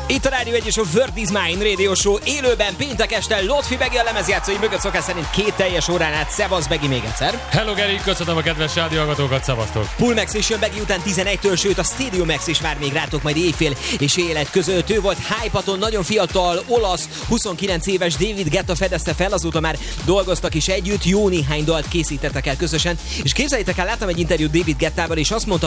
Itt a Rádió 1 és a Word is Mine Radio Show élőben péntek este Lotfi Begi a lemezjátszói mögött szokás szerint 2 teljes órán át. Szevasz Begi még egyszer. Hello Geri, köszönöm a kedves rádióhallgatókat, szevasztok. Pulmax is jön Begi után 11-től, sőt a Stereo Max is vár még rátok majd éjfél és éjjel között. Ő volt Hypaton, nagyon fiatal, olasz, 29 éves David Guetta fedezte fel, azóta már dolgoztak is együtt, jó néhány dalt készítettek el közösen. És képzeljétek el, láttam egy interjút David Guettával, és azt mondta,